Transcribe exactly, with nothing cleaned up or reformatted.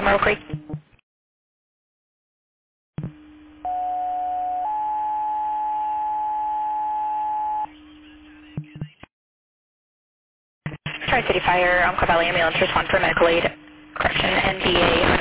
Emerald Creek. Tri-City Fire, Umpqua Valley Ambulance, respond for medical aid. Correction, N D A